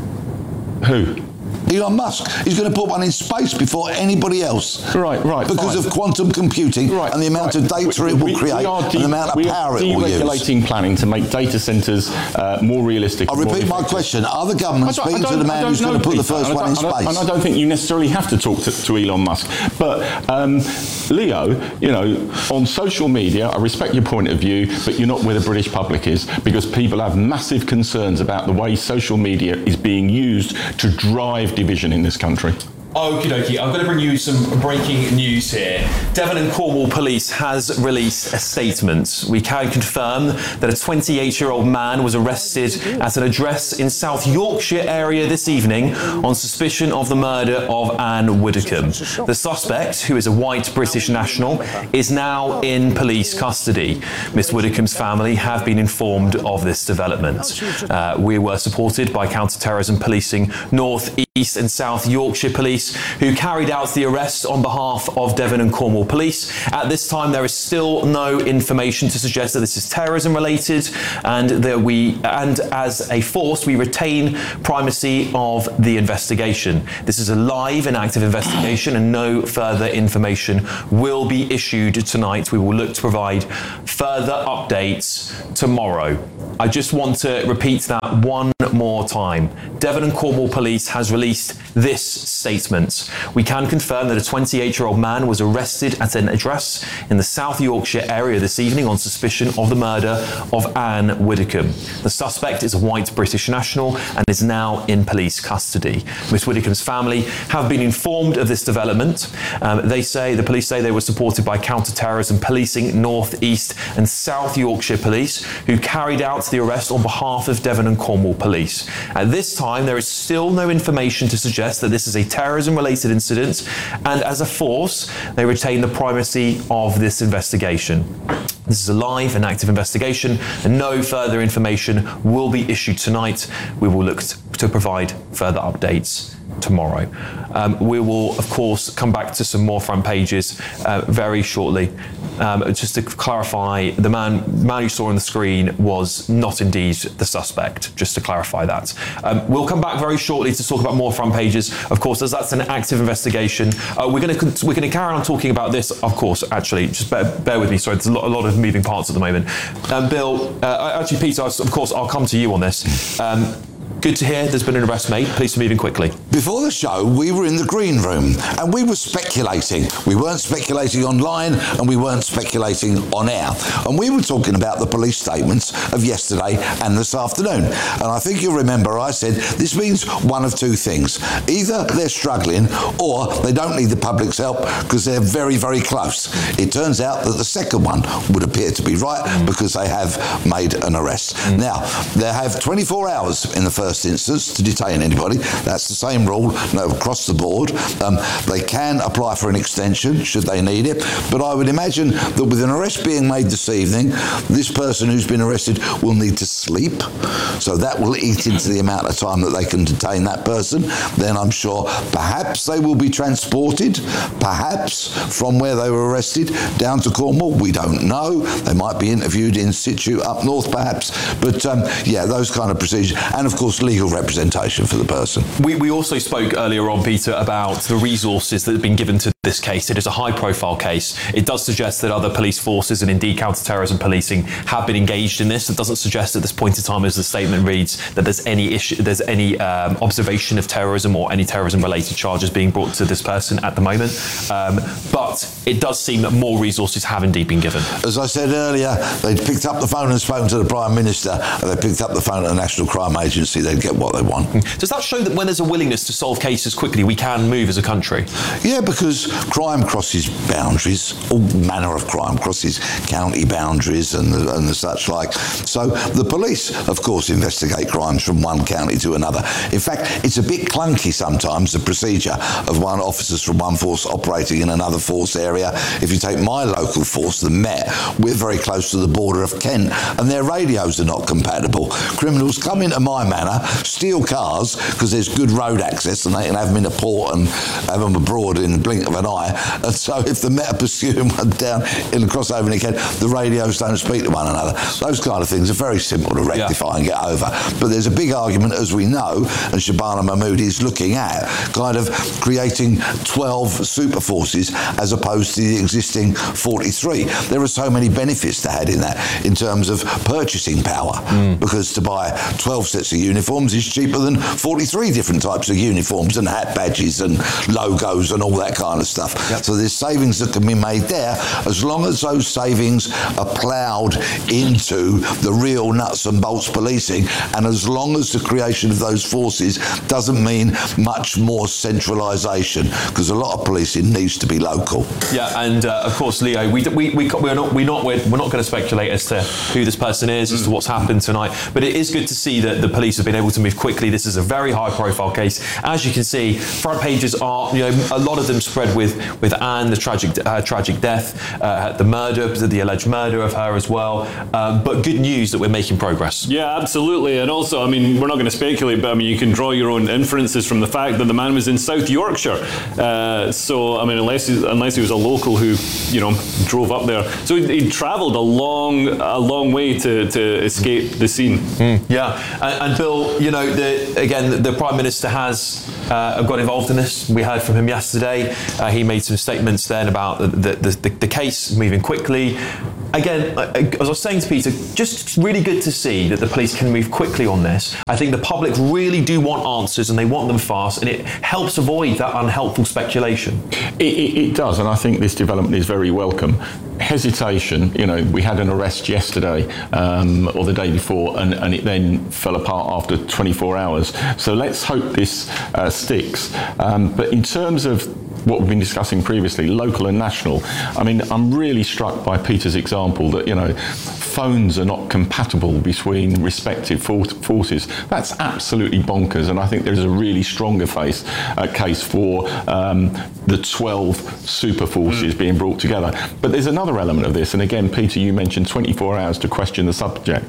Who? Elon Musk. He's going to put one in space before anybody else. Right, right. Because fine. of quantum computing right, and the amount right. of data we, it will we, create, we are de- and the amount of power it will use. We are deregulating planning to make data centres uh, more realistic. I'll repeat my question. Are the government speaking to the man who's going to put the first one in space? And I don't think you necessarily have to talk to, to Elon Musk. But um, Leo, you know, on social media, I respect your point of view, but you're not where the British public is, because people have massive concerns about the way social media is being used to drive division in this country. Okie dokie, I'm going to bring you some breaking news here. Devon and Cornwall Police has released a statement. We can confirm that a twenty-eight-year-old man was arrested at an address in South Yorkshire area this evening on suspicion of the murder of Anne Widdecombe. The suspect, who is a white British national, is now in police custody. Miss Widdecombe's family have been informed of this development. Uh, we were supported by counter-terrorism policing North East East and South Yorkshire Police, who carried out the arrest on behalf of Devon and Cornwall Police. At this time, there is still no information to suggest that this is terrorism related, and that we, and as a force, we retain primacy of the investigation. This is a live and active investigation, and no further information will be issued tonight. We will look to provide further updates tomorrow. I just want to repeat that one more time. Devon and Cornwall Police has released this statement. We can confirm that a twenty-eight-year-old man was arrested at an address in the South Yorkshire area this evening on suspicion of the murder of Anne Widdicombe. The suspect is a white British national and is now in police custody. Miss Widdicombe's family have been informed of this development. Um, they say, the police say they were supported by counter-terrorism policing North, East and South Yorkshire Police, who carried out the arrest on behalf of Devon and Cornwall Police. At this time, there is still no information to suggest that this is a terrorism-related incident, and as a force, they retain the primacy of this investigation. This is a live and active investigation, and no further information will be issued tonight. We will look to provide further updates tomorrow. Um, we will, of course, come back to some more front pages uh, very shortly. Um, just to clarify, the man, man you saw on the screen was not indeed the suspect, just to clarify that. Um, we'll come back very shortly to talk about more front pages, of course, as that's an active investigation. Uh, we're going to we're going to carry on talking about this, of course, actually. Just bear, bear with me, sorry, there's a lot, a lot of moving parts at the moment. Um, Bill, uh, actually, Peter, of course, I'll come to you on this. Um, Good to hear there's been an arrest made. Police are moving quickly. Before the show, we were in the green room and we were speculating. We weren't speculating online and we weren't speculating on air. And we were talking about the police statements of yesterday and this afternoon. And I think you'll remember I said this means one of two things. Either they're struggling or they don't need the public's help because they're very, very close. It turns out that the second one would appear to be right mm. because they have made an arrest. Mm. Now, they have twenty-four hours in the first instance to detain anybody. That's the same rule no, across the board. Um, they can apply for an extension should they need it, but I would imagine that with an arrest being made this evening, this person who's been arrested will need to sleep, so that will eat into the amount of time that they can detain that person. Then I'm sure perhaps they will be transported, perhaps from where they were arrested down to Cornwall. We don't know. They might be interviewed in situ up north perhaps, but um, yeah, those kind of procedures, and of course legal representation for the person. We, we also spoke earlier on, Peter, about the resources that have been given to this case. It is a high-profile case. It does suggest that other police forces and indeed counter-terrorism policing have been engaged in this. It doesn't suggest at this point in time, as the statement reads, that there's any issue, there's any um, observation of terrorism or any terrorism-related charges being brought to this person at the moment. Um, but it does seem that more resources have indeed been given. As I said earlier, they picked up the phone and spoken to the Prime Minister, and they picked up the phone at the National Crime Agency. They'd get what they want. Does that show that when there's a willingness to solve cases quickly, we can move as a country? Yeah, because crime crosses boundaries. All manner of crime crosses county boundaries and the, and the such like. So the police, of course, investigate crimes from one county to another. In fact, it's a bit clunky sometimes, the procedure of one officers from one force operating in another force area. If you take my local force, the Met, we're very close to the border of Kent, and their radios are not compatible. Criminals come into my manor, steal cars because there's good road access and they can have them in a port and have them abroad in the blink of an eye. And so if the Met are pursuing one down in the crossover in Kent, the radios don't speak to one another. Those kind of things are very simple to rectify yeah. and get over. But there's a big argument, as we know, and Shabana Mahmood is looking at, kind of creating twelve super forces as opposed to the existing forty-three. There are so many benefits to add in that in terms of purchasing power, mm. because to buy twelve sets of uniforms is cheaper than forty-three different types of uniforms and hat badges and logos and all that kind of stuff. Yep. So there's savings that can be made there as long as those savings are ploughed into the real nuts and bolts policing, and as long as the creation of those forces doesn't mean much more centralisation, because a lot of policing needs to be local. Yeah, and uh, of course, Leo, we, we, we, we're not we're not we're, we're not going to speculate as to who this person is, as to what's happened tonight, but it is good to see that the police have been been able to move quickly. This is a very high-profile case. As you can see, front pages are, you know, a lot of them spread with with Anne, the tragic uh, tragic death, uh, the murder, the alleged murder of her as well. Um, but good news that we're making progress. Yeah, absolutely. And also, I mean, we're not going to speculate, but I mean, you can draw your own inferences from the fact that the man was in South Yorkshire. Uh, so, I mean, unless he, unless he was a local who, you know, drove up there. So he, he travelled a long, a long way to, to escape the scene. Mm, yeah. And, and Bill, you know, the, again, the, the Prime Minister has uh, got involved in this. We heard from him yesterday. Uh, he made some statements then about the, the, the, the case moving quickly. Again, as I was saying to Peter, just really good to see that the police can move quickly on this. I think the public really do want answers and they want them fast, and it helps avoid that unhelpful speculation. It, it, it does, and I think this development is very welcome. Hesitation, you know, we had an arrest yesterday um, or the day before, and, and it then fell apart after twenty-four hours. So let's hope this uh, sticks. Um, but in terms of what we've been discussing previously, local and national, I mean, I'm really struck by Peter's example that, you know, phones are not compatible between respective for- forces. That's absolutely bonkers, and I think there's a really stronger face, uh, case for um, the twelve super forces mm. being brought together. But there's another element of this, and again, Peter, you mentioned twenty-four hours to question the subject.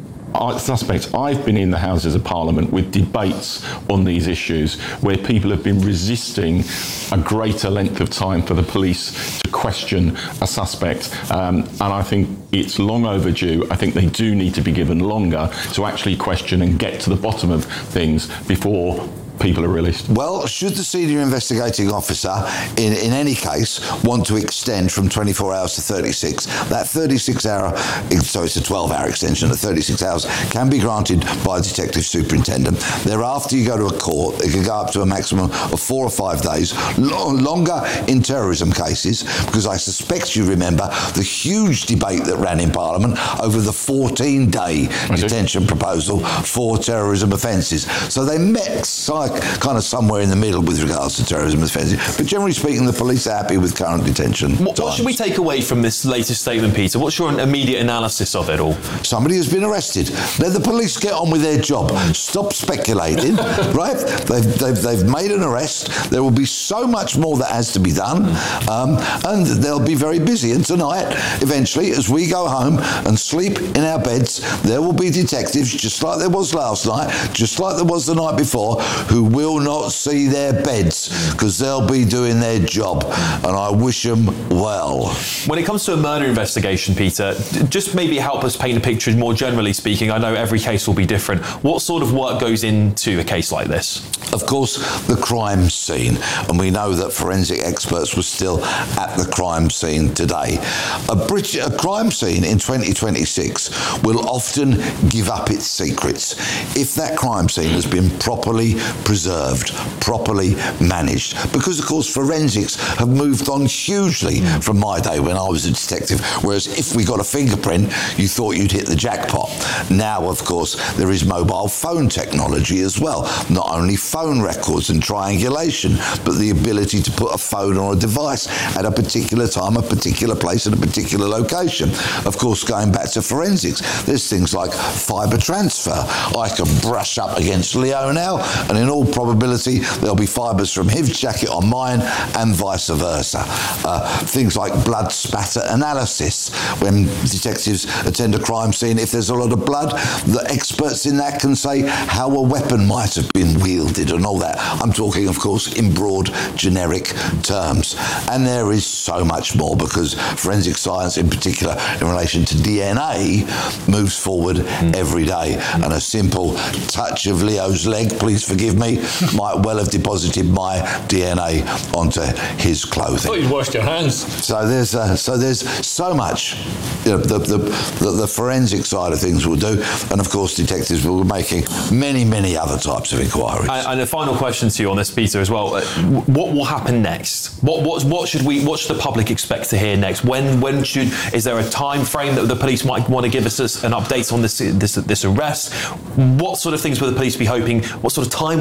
I suspect I've been in the Houses of Parliament with debates on these issues where people have been resisting a greater length of time for the police to question a suspect, um, and I think it's long overdue. I think they do need to be given longer to actually question and get to the bottom of things before people are released. Well, should the senior investigating officer, in, in any case, want to extend from twenty-four hours to thirty-six, that thirty-six hour, so it's a twelve hour extension of thirty-six hours, can be granted by a detective superintendent. Thereafter, you go to a court, it can go up to a maximum of four or five days, lo- longer in terrorism cases, because I suspect you remember the huge debate that ran in Parliament over the fourteen day detention proposal for terrorism offences. So they met side kind of somewhere in the middle with regards to terrorism offences. But generally speaking, the police are happy with current detention. What, what should we take away from this latest statement, Peter? What's your immediate analysis of it all? Somebody has been arrested. Let the police get on with their job. Stop speculating, right? They've, they've, they've made an arrest. There will be so much more that has to be done, um, and they'll be very busy. And tonight, eventually, as we go home and sleep in our beds, there will be detectives, just like there was last night, just like there was the night before, who will not see their beds because they'll be doing their job, and I wish them well. When it comes to a murder investigation, Peter, just maybe help us paint a picture more generally speaking. I know every case will be different. What sort of work goes into a case like this? Of course, the crime scene, and we know that forensic experts were still at the crime scene today. A, Brit- a crime scene in twenty twenty-six will often give up its secrets if that crime scene has been properly preserved, properly managed. Because, of course, forensics have moved on hugely from my day when I was a detective, whereas if we got a fingerprint, you thought you'd hit the jackpot. Now, of course, there is mobile phone technology as well. Not only phone records and triangulation, but the ability to put a phone on a device at a particular time, a particular place, at a particular location. Of course, going back to forensics, there's things like fibre transfer. I can brush up against Leo now, and in all probability, there'll be fibres from his jacket on mine and vice versa. Uh, things like blood spatter analysis. When detectives attend a crime scene, if there's a lot of blood, the experts in that can say how a weapon might have been wielded and all that. I'm talking, of course, in broad, generic terms. And there is so much more, because forensic science, in particular in relation to D N A, moves forward mm. every day. Mm. And a simple touch of Leo's leg, please forgive me, might well have deposited my D N A onto his clothing. I thought you'd washed your hands. So there's uh, so there's so much, you know, the, the, the, the forensic side of things will do, and of course detectives will be making many, many other types of inquiries. And, and a final question to you on this, Peter, as well. What will happen next? What what what should we? What should the public expect to hear next? When when should? Is there a time frame that the police might want to give us an update on this this this arrest? What sort of things will the police be hoping? What sort of time will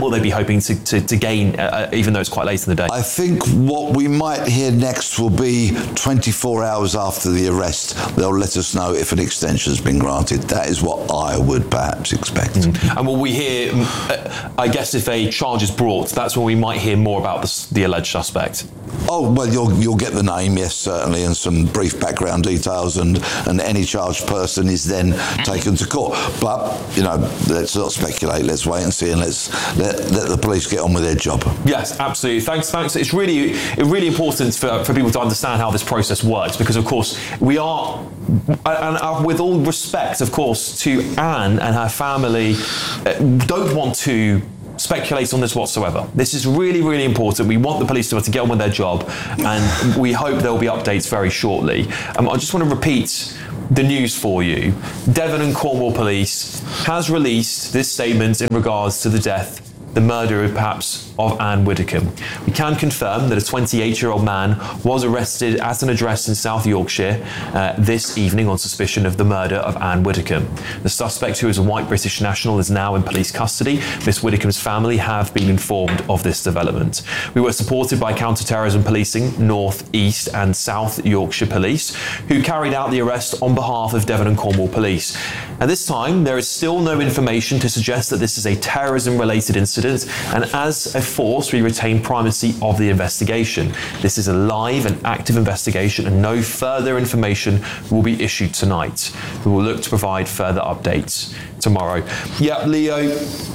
will they be hoping to, to, to gain, uh, even though it's quite late in the day? I think what we might hear next will be twenty-four hours after the arrest. They'll let us know if an extension has been granted. That is what I would perhaps expect. Mm. And will we hear, uh, I guess if a charge is brought, that's when we might hear more about the, the alleged suspect? Oh, well, you'll you'll get the name, yes, certainly, and some brief background details, and, and any charged person is then taken to court. But, you know, let's not speculate. Let's wait and see, and let's let, let the police get on with their job. Yes, absolutely. Thanks, thanks. It's really, really important for, for people to understand how this process works, because, of course, we are, and with all respect, of course, to Anne and her family, don't want to speculate on this whatsoever. This is really, really important. We want the police to, to get on with their job, and we hope there will be updates very shortly. Um, I just want to repeat the news for you. Devon and Cornwall Police has released this statement in regards to the death, the murder perhaps of Anne Widdecombe. We can confirm that a twenty-eight-year-old man was arrested at an address in South Yorkshire uh, this evening on suspicion of the murder of Anne Widdecombe. The suspect, who is a white British national, is now in police custody. Miss Widdecombe's family have been informed of this development. We were supported by counter-terrorism policing, North, East and South Yorkshire Police, who carried out the arrest on behalf of Devon and Cornwall Police. At this time, there is still no information to suggest that this is a terrorism-related incident, and as a force, we retain primacy of the investigation. This is a live and active investigation, and no further information will be issued tonight. We will look to provide further updates tomorrow. Yeah, Leo,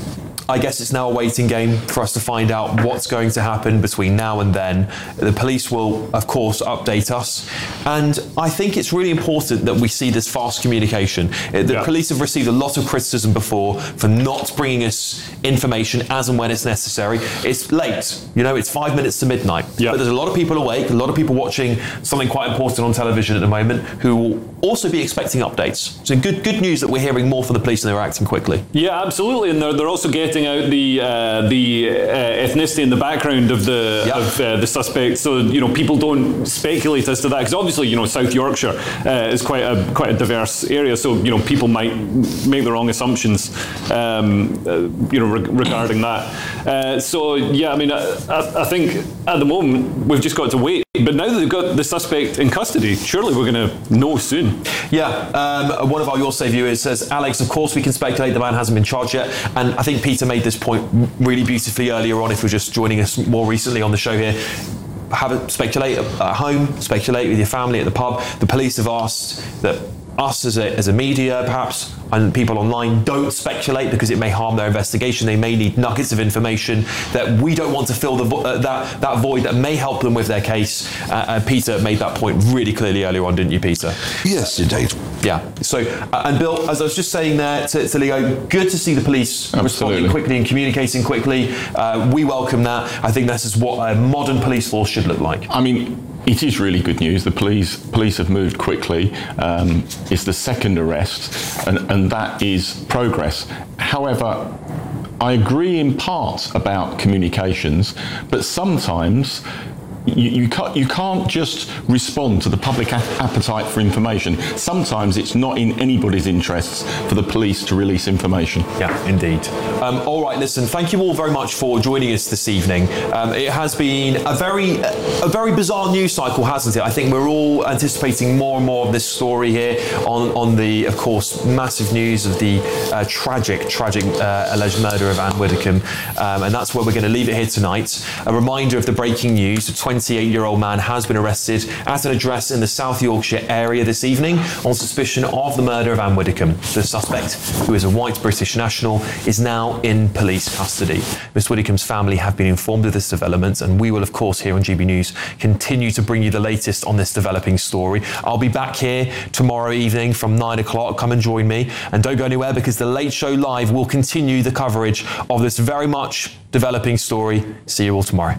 I guess it's now a waiting game for us to find out what's going to happen between now and then. The police will, of course, update us. And I think it's really important that we see this fast communication. The yeah. police have received a lot of criticism before for not bringing us information as and when it's necessary. It's late, you know, it's five minutes to midnight. Yeah. But there's a lot of people awake, a lot of people watching something quite important on television at the moment who will also be expecting updates. So good good news that we're hearing more from the police and they're acting quickly. Yeah, absolutely. And they're, they're also getting out the uh, the uh, ethnicity and the background of the yep. of uh, the suspect, so you know people don't speculate as to that, because obviously you know South Yorkshire uh, is quite a quite a diverse area, so you know people might make the wrong assumptions, um, uh, you know re- regarding that. Uh, so yeah, I mean I, I think at the moment we've just got to wait. But now that they've got the suspect in custody, surely we're going to know soon. Yeah, um, one of our Your Say viewers says, Alex, of course we can speculate the man hasn't been charged yet. And I think Peter made this point really beautifully earlier on, if you're just joining us more recently on the show here. Have it speculate at home, speculate with your family at the pub. The police have asked that us as a, as a media, perhaps, and people online don't speculate because it may harm their investigation. They may need nuggets of information that we don't want to fill the vo- uh, that that void that may help them with their case. Uh, and Peter made that point really clearly earlier on, didn't you, Peter? Yes, indeed. Yeah. So, uh, and Bill, as I was just saying there to, to Leo, good to see the police Absolutely. responding quickly and communicating quickly. Uh, we welcome that. I think this is what a modern police force should look like. I mean, it is really good news. The police police have moved quickly. Um, it's the second arrest, and, and that is progress. However, I agree in part about communications, but sometimes you, you, can't, you can't just respond to the public a- appetite for information. Sometimes it's not in anybody's interests for the police to release information. Yeah, indeed. Um, all right, listen, thank you all very much for joining us this evening. Um, it has been a very a very bizarre news cycle, hasn't it? I think we're all anticipating more and more of this story here on, on the, of course, massive news of the uh, tragic, tragic uh, alleged murder of Anne Widdecombe. Um, and that's where we're going to leave it here tonight. A reminder of the breaking news. twenty-eight-year-old man has been arrested at an address in the South Yorkshire area this evening on suspicion of the murder of Anne Widdecombe. The suspect, who is a white British national, is now in police custody. Miss Widdecombe's family have been informed of this development, and we will, of course, here on G B News, continue to bring you the latest on this developing story. I'll be back here tomorrow evening from nine o'clock. Come and join me, and don't go anywhere, because the Late Show Live will continue the coverage of this very much developing story. See you all tomorrow.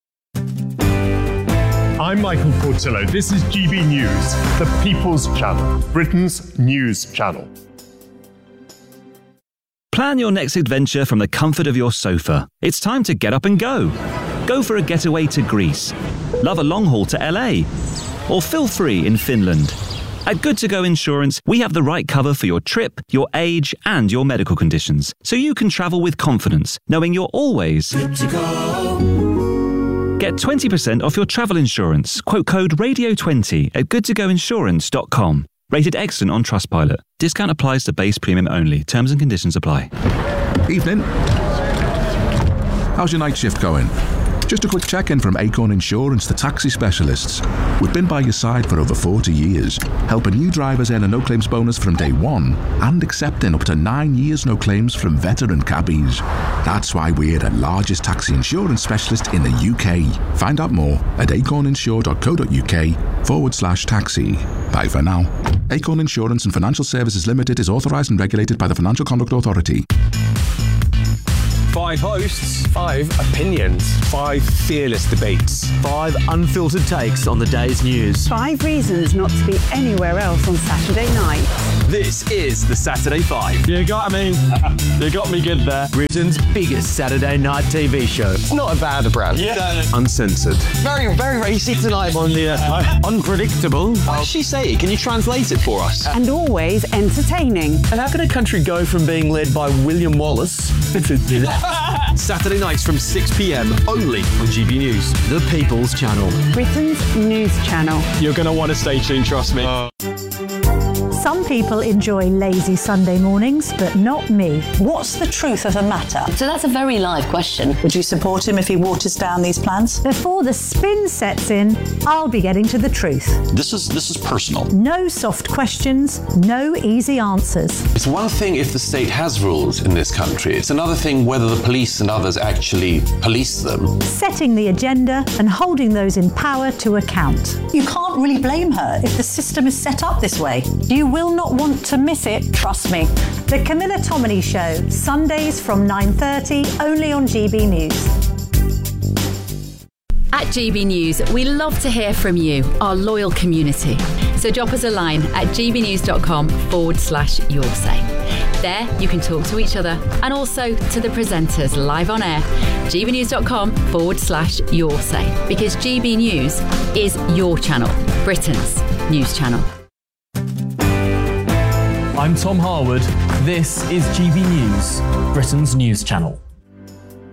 I'm Michael Portillo. This is G B News, the People's Channel, Britain's news channel. Plan your next adventure from the comfort of your sofa. It's time to get up and go. Go for a getaway to Greece. Love a long haul to L A. Or feel free in Finland. At Good to Go Insurance, we have the right cover for your trip, your age, and your medical conditions, so you can travel with confidence, knowing you're always good to go. Get twenty percent off your travel insurance. Quote code radio twenty at good to go insurance dot com. Rated excellent on Trustpilot. Discount applies to base premium only. Terms and conditions apply. Evening. How's your night shift going? Just a quick check-in from Acorn Insurance, the taxi specialists. We've been by your side for over forty years, helping new drivers earn a no-claims bonus from day one and accepting up to nine years no claims from veteran cabbies. That's why we're the largest taxi insurance specialist in the U K. Find out more at acorninsure.co.uk forward slash taxi. Bye for now. Acorn Insurance and Financial Services Limited is authorised and regulated by the Financial Conduct Authority. Five hosts, five opinions, five fearless debates, five unfiltered takes on the day's news. Five reasons not to be anywhere else on Saturday night. This is the Saturday Five. You got me. You got me good there. Britain's biggest Saturday night T V show. It's not a bad brand. Yeah. Uncensored. Very, very racy tonight on the uh, unpredictable. What did she say? Can you translate it for us? And always entertaining. And how can a country go from being led by William Wallace Saturday nights from six p.m. only on G B News, the People's Channel. Britain's news channel. You're going to want to stay tuned, trust me. Uh. Some people enjoy lazy Sunday mornings, but not me. What's the truth of the matter? So that's a very live question. Would you support him if he waters down these plans? Before the spin sets in, I'll be getting to the truth. This is this is personal. No soft questions, no easy answers. It's one thing if the state has rules in this country. It's another thing whether the police and others actually police them. Setting the agenda and holding those in power to account. You can't really blame her if the system is set up this way. You will not want to miss it, trust me. The Camilla Tominey Show, Sundays from nine thirty, only on G B News. At G B News, we love to hear from you, our loyal community. So drop us a line at gbnews.com forward slash your say. There, you can talk to each other and also to the presenters live on air. gbnews.com forward slash your say. Because G B News is your channel, Britain's news channel. I'm Tom Harwood. This is G B News, Britain's news channel.